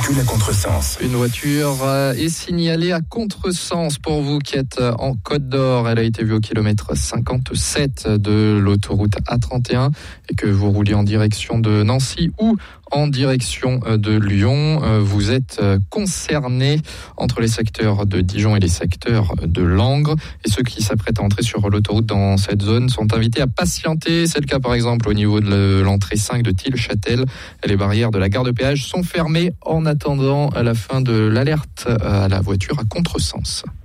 circule à contresens. Une voiture est signalée à contresens pour vous qui êtes en Côte d'Or. Elle a été vue au kilomètre 57 de l'autoroute A31 et que vous rouliez en direction de Nancy ou en direction de Lyon. Vous êtes concerné entre les secteurs de Dijon et les secteurs de Langres. Et ceux qui s'apprêtent à entrer sur l'autoroute dans cette zone sont invités à patienter. C'est le cas par exemple au niveau de l'entrée 5 de Tille-Châtel. Les barrières de la gare de péage sont fermées en attendant la fin de l'alerte à la voiture à contresens.